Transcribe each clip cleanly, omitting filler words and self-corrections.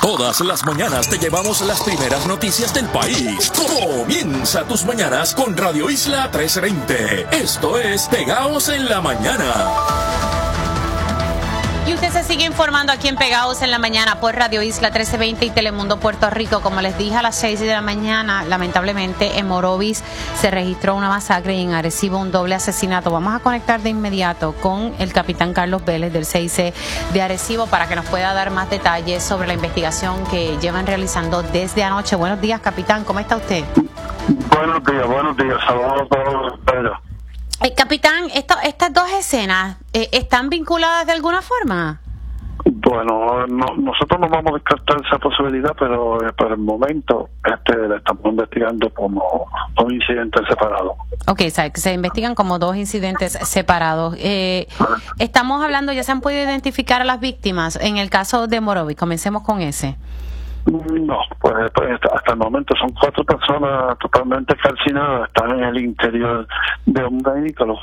Todas las mañanas te llevamos las primeras noticias del país. Comienza tus mañanas con Radio Isla 1320. Esto es Pegaos en la Mañana. Y usted se sigue informando aquí en Pegados en la Mañana por Radio Isla 1320 y Telemundo Puerto Rico. Como les dije, a las 6 de la mañana, lamentablemente en Morovis se registró una masacre y en Arecibo un doble asesinato. Vamos a conectar de inmediato con el capitán Carlos Vélez del CIC de Arecibo para que nos pueda dar más detalles sobre la investigación que llevan realizando desde anoche. Buenos días, capitán, ¿cómo está usted? Buenos días, saludos a todos. Capitán, estas dos escenas, ¿están vinculadas de alguna forma? Bueno, nosotros no vamos a descartar esa posibilidad, pero por el momento la estamos investigando como dos incidentes separados. Ok, o sea, que se investigan como dos incidentes separados. Estamos hablando, ¿ya se han podido identificar a las víctimas? En el caso de Morovis, comencemos con ese. No, pues hasta el momento son 4 personas totalmente calcinadas, están en el interior de un vehículo.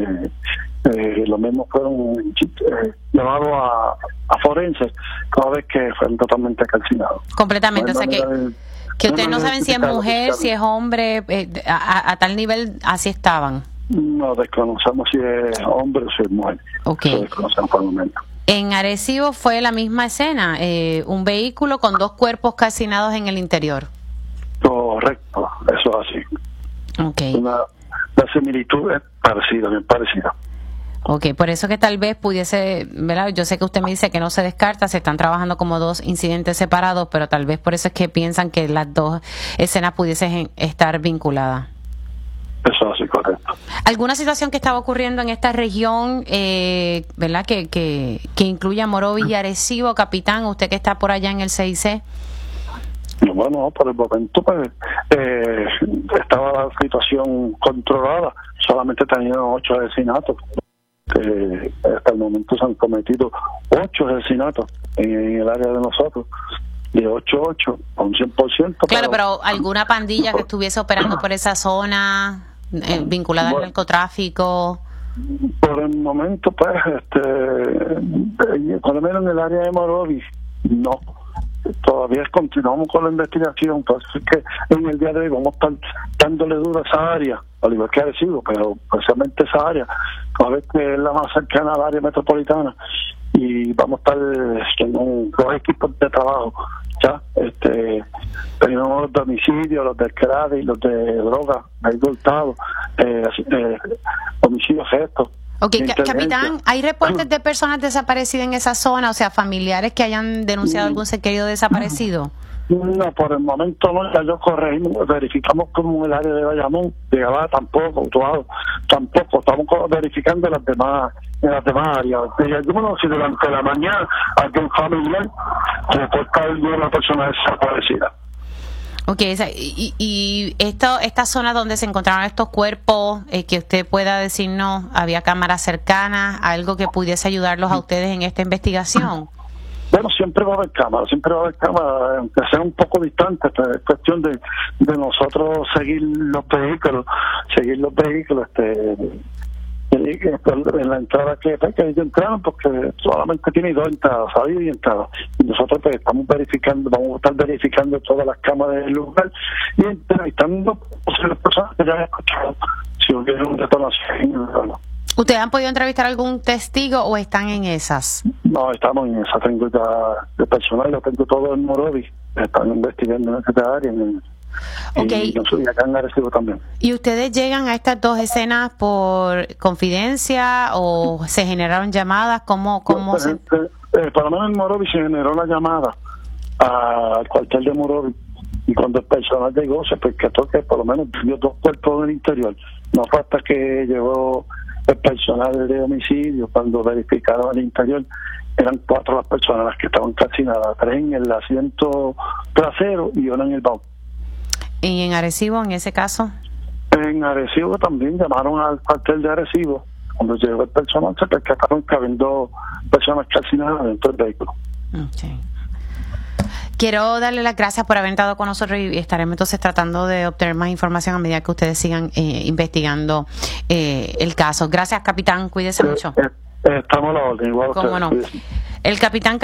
Los mismos fueron llevados a forenses cada vez que fueron totalmente calcinados. Completamente, o sea que ustedes no saben si es mujer, si es hombre, a tal nivel así estaban. No desconocemos si es hombre o si es mujer. Okay. Lo desconocemos por el momento. En Arecibo fue la misma escena, un vehículo con 2 cuerpos calcinados en el interior. Correcto, eso es así. Okay. La similitud es parecida, bien parecida. Ok, por eso que tal vez pudiese, ¿verdad? Yo sé que usted me dice que no se descarta, se están trabajando como 2 incidentes separados, pero tal vez por eso es que piensan que las 2 escenas pudiesen estar vinculadas. Eso así, correcto. ¿Alguna situación que estaba ocurriendo en esta región, verdad, que incluya Morovis y Arecibo, capitán, usted que está por allá en el CIC? Bueno, por el momento pues, estaba la situación controlada, solamente tenían 8 asesinatos. Hasta el momento se han cometido 8 asesinatos en el área de nosotros, de 8 a un 100%. Claro, pero ¿alguna pandilla que estuviese operando por esa zona, vinculada al narcotráfico? Por el momento, pues, por lo menos en el área de Morovis, no. Todavía continuamos con la investigación, entonces es que en el día de hoy vamos a estar dándole duro a esa área, al igual que Arecibo, pero precisamente esa área, a ver que es la más cercana al área metropolitana, y vamos a estar con 2 equipos de trabajo, ya, tenemos los de homicidio, los del CRAD y los de droga, hurtado, homicidio gesto. Ok, capitán, ¿hay reportes de personas desaparecidas en esa zona? O sea, familiares que hayan denunciado algún ser querido desaparecido. No, por el momento no, ya yo corregimos, verificamos como el área de Bayamón, de Gabá tampoco, Utuado tampoco, estamos verificando en las demás áreas. Y algunos, si durante la mañana algún familiar reporta alguna persona desaparecida. Ok, y esta zona donde se encontraron estos cuerpos, que usted pueda decirnos, ¿había cámaras cercanas, algo que pudiese ayudarlos a ustedes en esta investigación? Bueno, siempre va a haber cámaras, aunque sea un poco distante, pero es cuestión de nosotros seguir los vehículos, en la entrada que ellos entraron, porque solamente tiene 2 entradas, salida y entrada, y nosotros pues vamos a estar verificando todas las cámaras del lugar y entrevistando a las personas que ya han escuchado si hubiera una detonación. ¿Ustedes han podido entrevistar algún testigo o están en esas? No, estamos en esa, tengo ya de personal, lo tengo todo en Morovis, están investigando en esta área, Okay. Y acá en Arecibo también. ¿Y ustedes llegan a estas 2 escenas por confidencia o se generaron llamadas? ¿Cómo por lo menos en Morovis se generó la llamada al cuartel de Morovis, y cuando el personal llegó se percató que por lo menos vio 2 cuerpos en el interior. No fue hasta que llegó el personal de homicidio, cuando verificaron el interior, eran 4 las personas las que estaban calcinadas, 3 en el asiento trasero y 1 en el baúl. ¿Y en Arecibo, en ese caso? En Arecibo también llamaron al cuartel de Arecibo. Cuando llegó el personal se percataron que habían 2 personas calcinadas dentro del vehículo. Okay. Quiero darle las gracias por haber estado con nosotros y estaremos entonces tratando de obtener más información a medida que ustedes sigan investigando el caso. Gracias, capitán. Cuídese mucho. Estamos a la orden. Igual ¿Cómo no? El capitán